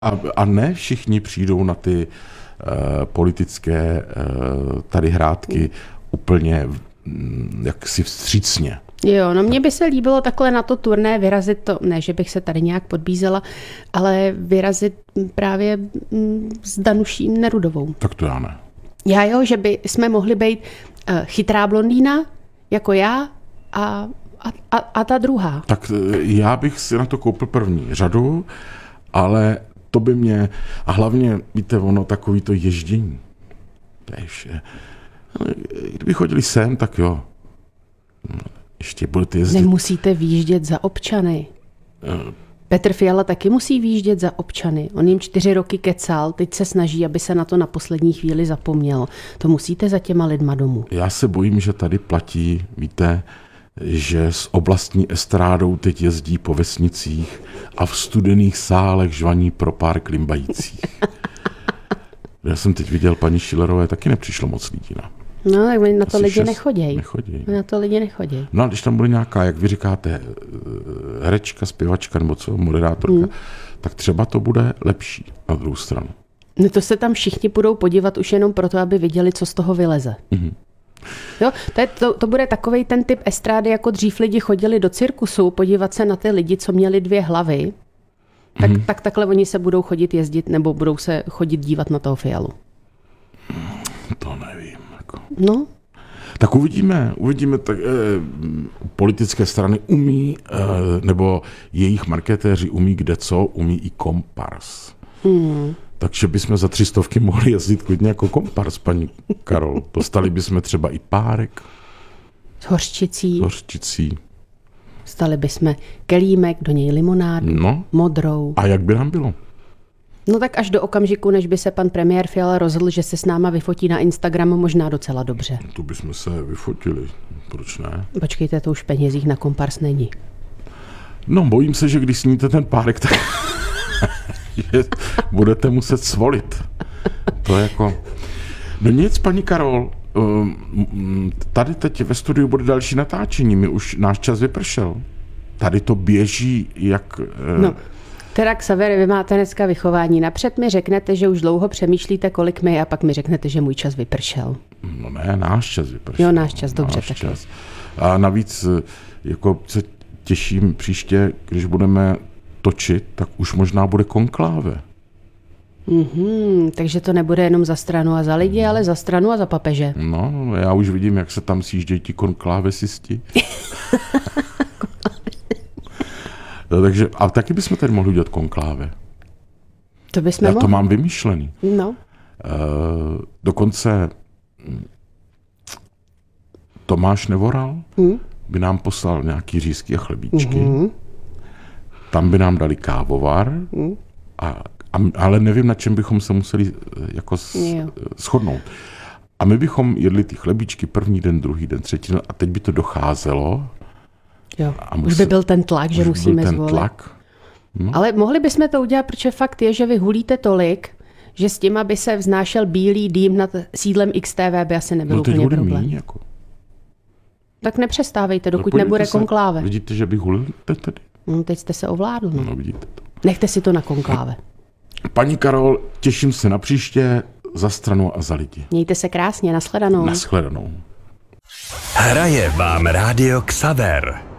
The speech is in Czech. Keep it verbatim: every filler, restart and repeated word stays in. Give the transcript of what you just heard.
A, a ne všichni přijdou na ty uh, politické uh, tady hrátky úplně um, jaksi vstřícně. Jo, no mně by se líbilo takhle na to turné vyrazit to, ne, že bych se tady nějak podbízela, ale vyrazit právě s Danuší Nerudovou. Tak to já ne. Já jo, že by jsme mohli být uh, chytrá blondýna, jako já, a, a, a, a ta druhá. Tak já bych si na to koupil první řadu, ale to by mě, a hlavně, víte, ono takový to ježdění. To je vše. Kdyby chodili sem, tak jo. Ještě budete jezdit. Nemusíte výjíždět za občany. Uh, Petr Fiala taky musí výjíždět za občany. On jim čtyři roky kecal, teď se snaží, aby se na to na poslední chvíli zapomněl. To musíte za těma lidma domů. Já se bojím, že tady platí, víte, že s oblastní estrádou teď jezdí po vesnicích a v studených sálech žvaní pro pár klimbajících. Já jsem teď viděl, paní Schillerové taky nepřišlo moc lidí. Na. No, tak na to Asi lidi šest nechodějí. Nechodí. Na to lidi nechodějí. No a když tam bude nějaká, jak vy říkáte, herečka, zpěvačka nebo co, moderátorka, hmm. tak třeba to bude lepší na druhou stranu. No to se tam všichni budou podívat už jenom proto, aby viděli, co z toho vyleze. Hmm. Jo, to, je, to, to bude takovej ten typ estrády, jako dřív lidi chodili do cirkusu, podívat se na ty lidi, co měli dvě hlavy, tak, hmm. tak takhle oni se budou chodit jezdit, nebo budou se chodit dívat na toho Fialu. To nevím. Jako. No. Tak uvidíme, uvidíme, tak eh, politické strany umí, eh, nebo jejich marketéři umí kde co, umí i kompars. Hmm. Takže bychom za tři stovky mohli jezdit klidně jako kompars, paní Karol. Dostali bychom třeba i párek. S hořčicí. S hořčicí. Dostali bychom kelímek, do něj limonádu, no. modrou. A jak by nám bylo? No tak až do okamžiku, než by se pan premiér Fiala rozhodl, že se s náma vyfotí na Instagram, možná docela dobře. Tu bychom se vyfotili. Proč ne? Počkejte, to už v penězích na kompars není. No, bojím se, že když sníte ten párek, tak že budete muset svolit. To je jako... No nic, paní Karol, tady teď ve studiu bude další natáčení. My už náš čas vypršel. Tady to běží jak... No. Teda, Xaver, vy máte dneska vychování. Napřed mi řeknete, že už dlouho přemýšlíte, kolik mi, a pak mi řeknete, že můj čas vypršel. No ne, náš čas vypršel. Jo, náš čas, dobře. Náš tak čas. A navíc jako se těším příště, když budeme točit, tak už možná bude konkláve. Mm-hmm, takže to nebude jenom za stranu a za lidi, ale za stranu a za papeže. No, já už vidím, jak se tam sjíždějí ti konklávesisti. No, takže, a taky bychom tady mohli udělat konkláve. To bychom Já mohli. to mám vymyšlený. No. Uh, dokonce Tomáš Nevoral hmm? by nám poslal nějaký řízky a chlebíčky. Mm-hmm. Tam by nám dali kávovar, mm. a, a, ale nevím, na čem bychom se museli jako s, shodnout. A my bychom jedli ty chlebíčky první den, druhý den, třetí den a teď by to docházelo. Jo, a musel, už by byl ten tlak, že musíme ten zvolit. Tlak. No. Ale mohli bychom to udělat, protože fakt je, že vy hulíte tolik, že s tím, aby se vznášel bílý dým nad sídlem X T V, by asi nebyl no, úplně problém. Míň, jako. Tak nepřestávejte, dokud no, nebude se, konkláve. Vidíte, že bych hulil tady? No, teď jste se ovládl. No. No, vidíte to. Nechte si to na konkláve. Paní Karol, těším se na příště, za stranu a za lidi. Mějte se krásně, nashledanou. Nashledanou. Hraje vám rádio Xaver.